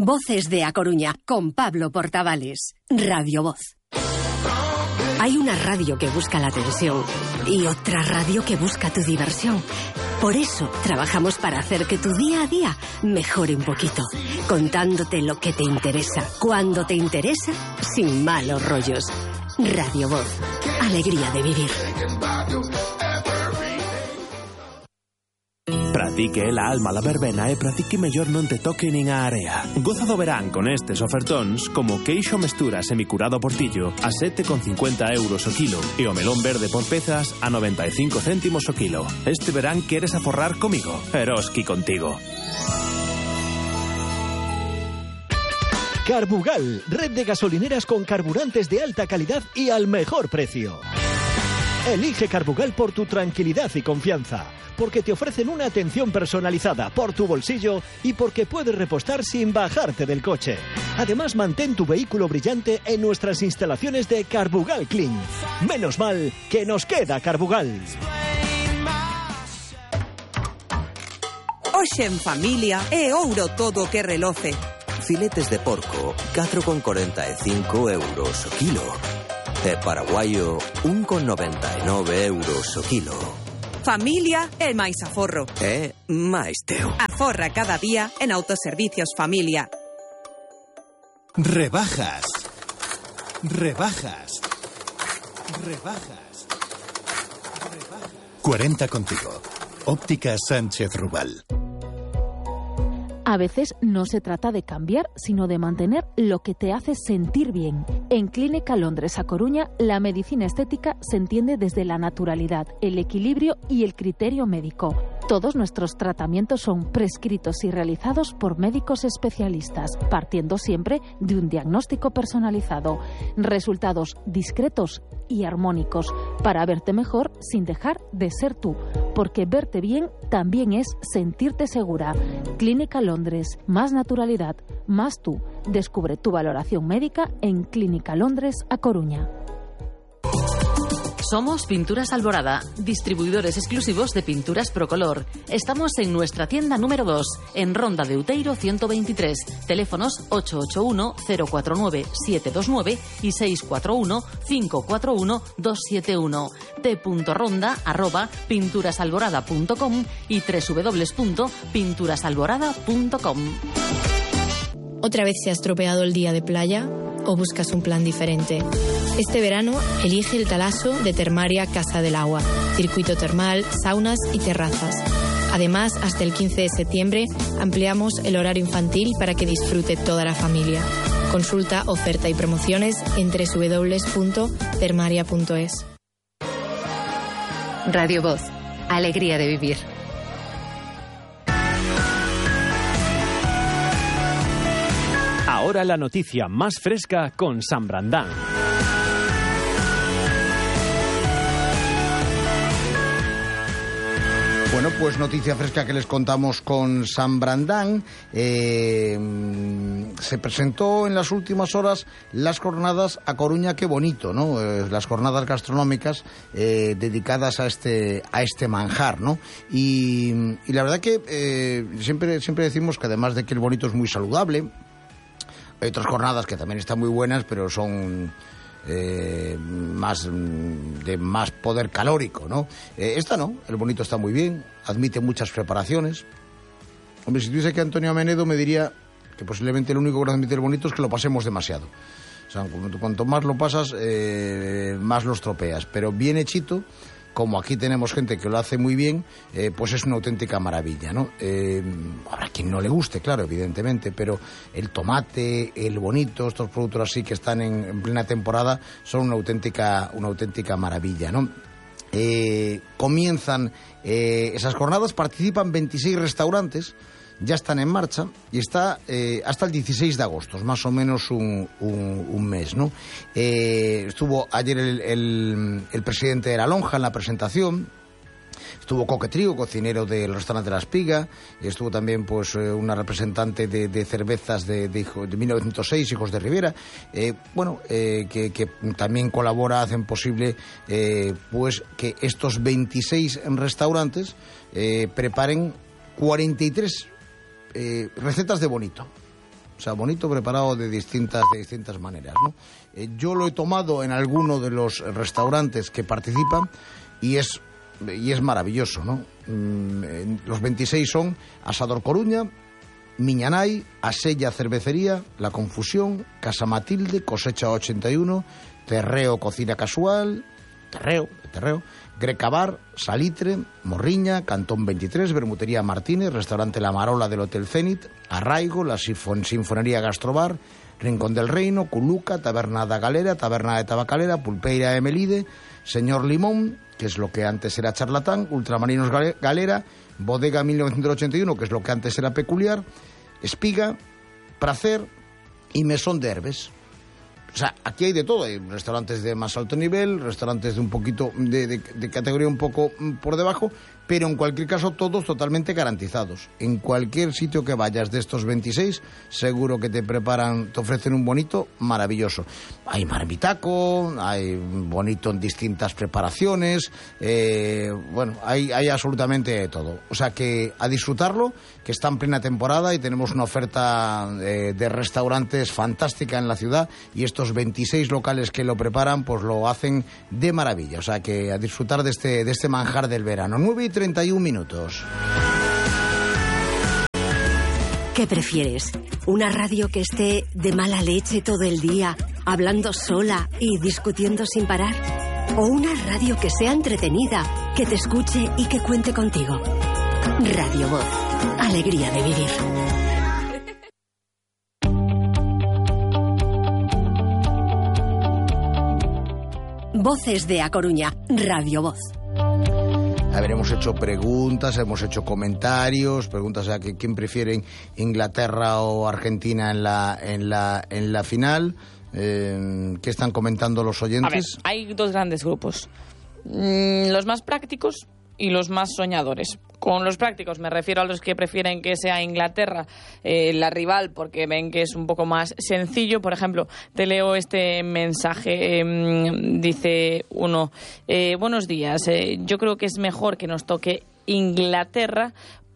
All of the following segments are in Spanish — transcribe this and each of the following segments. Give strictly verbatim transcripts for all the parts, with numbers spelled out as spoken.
Voces de A Coruña, con Pablo Portavales. Radio Voz. Hay una radio que busca la atención y otra radio que busca tu diversión. Por eso trabajamos para hacer que tu día a día mejore un poquito, contándote lo que te interesa, cuando te interesa, sin malos rollos. Radio Voz. Alegría de vivir. Pratique la alma la verbena e pratique mellor non te toque nin a area. Goza do verán con estes ofertóns como queixo mestura semicurado portillo a sete con cincuenta euros o kilo e o melón verde por pezas a noventa e cinco céntimos o kilo. Este verán queres aforrar comigo? Eroski contigo. Carbugal, red de gasolineras con carburantes de alta calidad y al mejor precio. Elige Carbugal por tu tranquilidad y confianza, porque te ofrecen una atención personalizada por tu bolsillo y porque puedes repostar sin bajarte del coche. Además, mantén tu vehículo brillante en nuestras instalaciones de Carbugal Clean. Menos mal que nos queda Carbugal. Hoxe en familia é ouro todo o que reloce. Filetes de porco, catro con corenta e cinco euros o kilo. E paraguayo, un con noventa e nove euros o kilo. Familia é máis aforro. É máis teu. Aforra cada día en Autoservicios Familia. Rebajas. Rebajas. Rebajas. Rebajas. cuarenta contigo. Óptica Sánchez Rubal. A veces no se trata de cambiar, sino de mantener lo que te hace sentir bien. En Clínica Londres A Coruña, la medicina estética se entiende desde la naturalidad, el equilibrio y el criterio médico. Todos nuestros tratamientos son prescritos y realizados por médicos especialistas, partiendo siempre de un diagnóstico personalizado. Resultados discretos y armónicos, para verte mejor sin dejar de ser tú, porque verte bien también es sentirte segura. Clínica Londres, más naturalidad, más tú. Descubre tu valoración médica en Clínica Londres A Coruña. Somos Pinturas Alborada, distribuidores exclusivos de pinturas Procolor. Estamos en nuestra tienda número dos, en Ronda de Uteiro ciento veintitrés. Teléfonos ocho ocho uno, cero cuatro nueve, siete dos nueve y seis cuatro uno, cinco cuatro uno, dos siete uno. t.ronda arroba pinturasalborada punto com y doble u doble u doble u punto pinturasalborada punto com. ¿Otra vez se ha estropeado el día de playa o buscas un plan diferente? Este verano elige el Talaso de Termaria Casa del Agua, circuito termal, saunas y terrazas. Además, hasta el quince de septiembre ampliamos el horario infantil para que disfrute toda la familia. Consulta oferta y promociones en doble u doble u doble u punto termaria punto es. Radio Voz. Alegría de vivir. Ahora la noticia más fresca con San Brandán. Bueno, pues noticia fresca que les contamos con San Brandán. Eh, se presentó en las últimas horas las jornadas A Coruña Qué Bonito, ¿no? Eh, las jornadas gastronómicas eh, dedicadas a este a este manjar, ¿no? Y, y la verdad que eh, siempre siempre decimos que además de que el bonito es muy saludable, hay otras jornadas que también están muy buenas, pero son eh, más de más poder calórico, ¿no? Eh, esta no, el bonito está muy bien, admite muchas preparaciones. Hombre, si tuviese que Antonio Amenedo me diría que posiblemente lo único que nos admite el bonito es que lo pasemos demasiado. O sea, cuanto más lo pasas, eh, más lo estropeas. Pero bien hechito, como aquí tenemos gente que lo hace muy bien, eh, pues es una auténtica maravilla, ¿no? Eh, habrá quien no le guste, claro, evidentemente, pero el tomate, el bonito, estos productos así que están en, en plena temporada, son una auténtica, una auténtica maravilla, ¿no? Eh, comienzan eh, esas jornadas, participan veintiséis restaurantes, ya están en marcha y está eh, hasta el dieciséis de agosto, más o menos un, un, un mes, ¿no? Eh, estuvo ayer el, el, el presidente de La Lonja en la presentación, estuvo Coque Trigo, cocinero del restaurante La Espiga, y estuvo también pues una representante de, de cervezas de, de, de mil novecientos seis, Hijos de Rivera, eh, bueno, eh, que, que también colabora, hacen posible eh, pues que estos veintiséis restaurantes eh, preparen cuarenta y tres Eh, recetas de bonito. O sea, bonito preparado de distintas, de distintas maneras, ¿no? Eh, yo lo he tomado en alguno de los restaurantes que participan y es, y es maravilloso, ¿no? Mm, los veintiséis son Asador Coruña, Miñanay, Asella Cervecería, La Confusión, Casa Matilde, Cosecha ochenta y uno, Terreo Cocina Casual, Terreo, Terreo, Grecabar, Salitre, Morriña, Cantón veintitrés, Bermutería Martínez, Restaurante La Marola del Hotel Zenit, Arraigo, La Sinfon- Sinfonería Gastrobar, Rincón del Reino, Culuca, Taberna da Galera, Taberna de Tabacalera, Pulpeira de Melide, Señor Limón, que es lo que antes era Charlatán, Ultramarinos Gale- Galera, Bodega mil novecientos ochenta y uno, que es lo que antes era Peculiar, Espiga, Pracer y Mesón de Herbes. O sea, aquí hay de todo, hay restaurantes de más alto nivel, restaurantes de un poquito, de, de, de categoría un poco por debajo, pero en cualquier caso todos totalmente garantizados. En cualquier sitio que vayas de estos veintiséis, seguro que te preparan, te ofrecen un bonito maravilloso. Hay marmitaco, hay bonito en distintas preparaciones, eh, bueno, hay, hay absolutamente de todo. O sea que a disfrutarlo, que está en plena temporada y tenemos una oferta eh, de restaurantes fantástica en la ciudad y estos veintiséis locales que lo preparan pues lo hacen de maravilla. O sea que a disfrutar de este, de este manjar del verano. nueve y treinta y un minutos. ¿Qué prefieres? ¿Una radio que esté de mala leche todo el día, hablando sola y discutiendo sin parar? ¿O una radio que sea entretenida, que te escuche y que cuente contigo? Radio Voz. Alegría de vivir. Voces de A Coruña. Radio Voz. A ver, hemos hecho preguntas, hemos hecho comentarios, preguntas a que quién prefieren Inglaterra o Argentina en la en la en la final. Eh, ¿Qué están comentando los oyentes? A ver, hay dos grandes grupos. Mm, los más prácticos y los más soñadores. Con los prácticos me refiero a los que prefieren que sea Inglaterra eh, la rival porque ven que es un poco más sencillo. Por ejemplo, te leo este mensaje. Eh, dice uno, eh, buenos días, eh, yo creo que es mejor que nos toque Inglaterra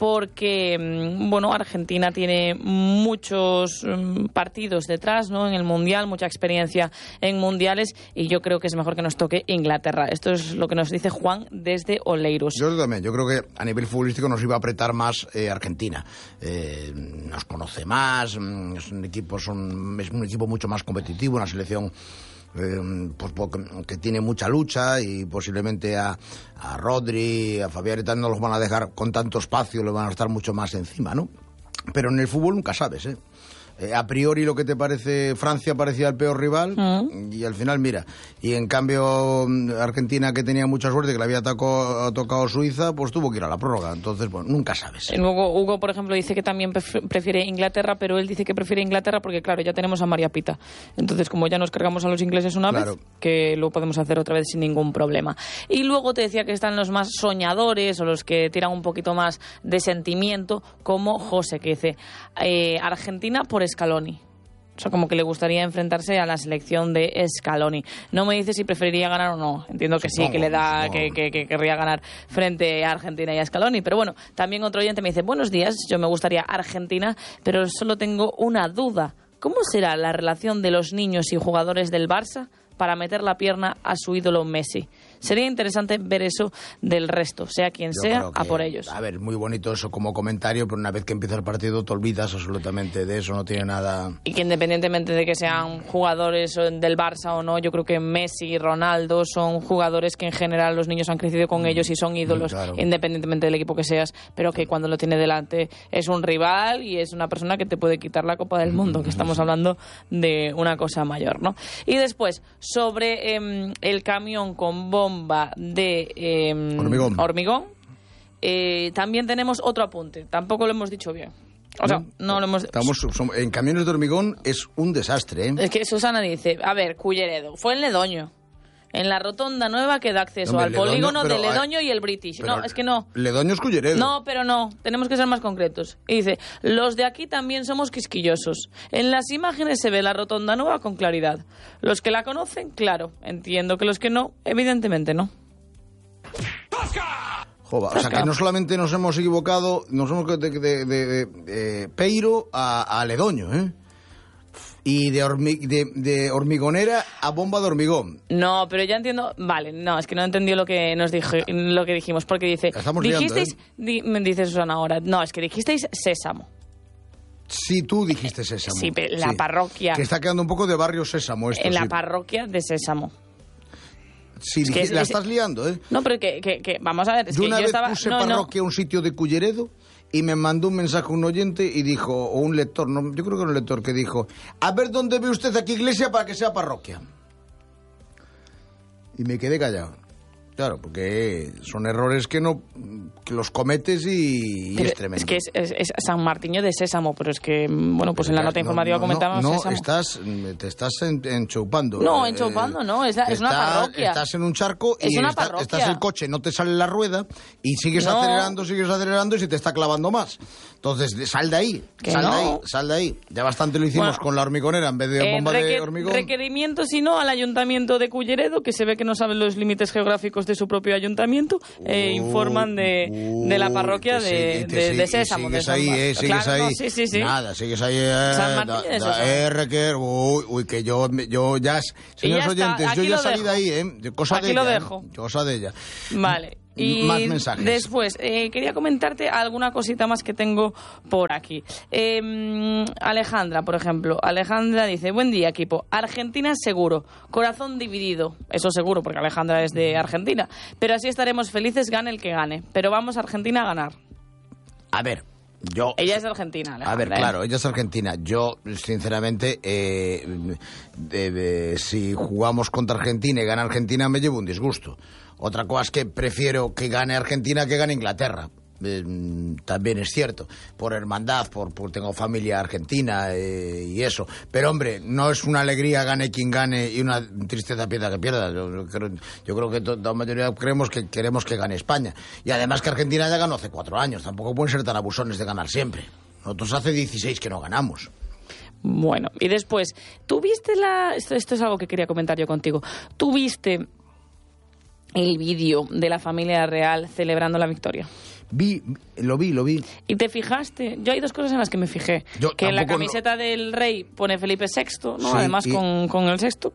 porque, bueno, Argentina tiene muchos partidos detrás, ¿no?, en el Mundial, mucha experiencia en mundiales, y yo creo que es mejor que nos toque Inglaterra. Esto es lo que nos dice Juan desde Oleiros. Yo también, yo creo que a nivel futbolístico nos iba a apretar más eh, Argentina. Eh, nos conoce más, es un equipo, son, es un equipo mucho más competitivo, una selección Eh, pues que tiene mucha lucha y posiblemente a, a Rodri, a Fabián y tal no los van a dejar con tanto espacio, le van a estar mucho más encima, ¿no? Pero en el fútbol nunca sabes, ¿eh? Eh, a priori lo que te parece Francia parecía el peor rival mm. y al final mira, y en cambio Argentina, que tenía mucha suerte, que le había tocado, tocado Suiza, pues tuvo que ir a la prórroga. Entonces, bueno, nunca sabes. Y luego Hugo, por ejemplo, dice que también prefiere Inglaterra, pero él dice que prefiere Inglaterra porque, claro, ya tenemos a María Pita. Entonces, como ya nos cargamos a los ingleses una claro. vez, que lo podemos hacer otra vez sin ningún problema. Y luego te decía que están los más soñadores o los que tiran un poquito más de sentimiento, como José, que dice eh, Argentina por Scaloni. O sea, como que le gustaría enfrentarse a la selección de Scaloni. No me dice si preferiría ganar o no. Entiendo que sí, que le da, que, que, que querría ganar frente a Argentina y a Scaloni. Pero bueno, también otro oyente me dice, buenos días, yo me gustaría Argentina, pero solo tengo una duda. ¿Cómo será la relación de los niños y jugadores del Barça para meter la pierna a su ídolo Messi? Sería interesante ver eso del resto, sea quien Yo sea, que, a por ellos. A ver, muy bonito eso como comentario, pero una vez que empieza el partido te olvidas absolutamente de eso, no tiene nada... Y que independientemente de que sean jugadores del Barça o no, yo creo que Messi y Ronaldo son jugadores que en general los niños han crecido con mm, ellos y son ídolos, claro. independientemente del equipo que seas, pero que cuando lo tiene delante es un rival y es una persona que te puede quitar la Copa del Mundo, que estamos hablando de una cosa mayor, ¿no? Y después, sobre eh, el camión con bomba de eh, hormigón, hormigón eh, también tenemos otro apunte. Tampoco lo hemos dicho bien. O sea, no lo hemos... Estamos, somos, en camiones de hormigón es un desastre, ¿eh? Es que Susana dice, a ver, Culleredo, fue en Ledoño. En la rotonda nueva que da acceso Hombre, al Ledoño, polígono de Ledoño hay... y el British. No, es que no. Ledoño es Culleredo. No, pero no. Tenemos que ser más concretos. Y dice, los de aquí también somos quisquillosos. En las imágenes se ve la rotonda nueva con claridad. Los que la conocen, claro. Entiendo que los que no, evidentemente no. Jova, o sea que no solamente nos hemos equivocado, nos hemos de, de, de, de, de Peiro a, a Ledoño, ¿eh? Y de, hormi de, de hormigonera a bomba de hormigón. No, pero ya entiendo... Vale, no, es que no entendió lo que nos dijo, lo que dijimos, porque dice... Estamos dijisteis... liando, ¿eh? di, me dice Susana ahora. No, es que dijisteis sésamo. Sí, tú dijiste Sésamo. Sí, la sí. parroquia. Que está quedando un poco de barrio Sésamo esto. En sí. la parroquia de Sésamo. Sí, es que es, la es, estás liando, ¿eh? No, pero que, que, que vamos a ver, es yo que una yo vez estaba... puse no, parroquia a no. un sitio de Culleredo y me mandó un mensaje un oyente y dijo, o un lector, no, yo creo que era un lector que dijo, a ver dónde ve usted aquí iglesia para que sea parroquia. Y me quedé callado. Claro, porque son errores que no que los cometes y, y es tremendo. Es que es, es, es San Martiño de Sésamo, pero es que, bueno, pues en la nota informativa no, no, comentábamos no, Sésamo. estás, te estás en, enchoupando. No, eh, enchoupando no, es, la, es está, una parroquia. Estás en un charco es y una está, parroquia. estás en el coche, no te sale la rueda y sigues no. acelerando, sigues acelerando y se te está clavando más. Entonces, sal de ahí, sal no. de ahí, sal de ahí. Ya bastante lo hicimos bueno, con la hormigonera en vez de eh, bomba de hormigón. Requerimiento, si no, al Ayuntamiento de Culleredo, que se ve que no saben los límites geográficos de su propio ayuntamiento, eh, uh, informan de, uh, de la parroquia de, de, de, de Sésamo. Sigues de ahí, eh, sigues claro, ahí. No, sí, sí, sí. Nada, sigues ahí. Eh, San Martín de Sésamo. R, que, uy, uy, que yo, yo ya... Señores ya oyentes, está, yo ya salí dejo. de ahí, ¿eh? Cosa aquí de lo ella, dejo. ¿eh? Cosa de ella. Vale. Y más mensajes. Después, eh, quería comentarte alguna cosita más que tengo por aquí. Eh, Alejandra, por ejemplo. Alejandra dice, buen día, equipo. Argentina seguro. Corazón dividido. Eso seguro, porque Alejandra es de Argentina. Pero así estaremos felices, gane el que gane. Pero vamos a Argentina a ganar. A ver, yo... Ella es de Argentina, Alejandra. A ver, claro, ella es argentina. Yo, sinceramente, eh, de, de, si jugamos contra Argentina y gana Argentina, me llevo un disgusto. Otra cosa es que prefiero que gane Argentina que gane Inglaterra. Eh, también es cierto, por hermandad, por, por tengo familia argentina eh, y eso. Pero, hombre, no es una alegría gane quien gane y una tristeza pierda que pierda. Yo, yo creo, yo creo que to, la mayoría creemos que queremos que gane España. Y además que Argentina ya ganó hace cuatro años. Tampoco pueden ser tan abusones de ganar siempre. Nosotros hace dieciséis que no ganamos. Bueno, y después, ¿tuviste la...? Esto, esto es algo que quería comentar yo contigo. ¿Tuviste el vídeo de la familia real celebrando la victoria? Vi, lo vi, lo vi. ¿Y te fijaste? Yo hay dos cosas en las que me fijé. Yo que en la tampoco camiseta no... del rey pone Felipe sexto, ¿no? Sí, Además y... con, con el sexto,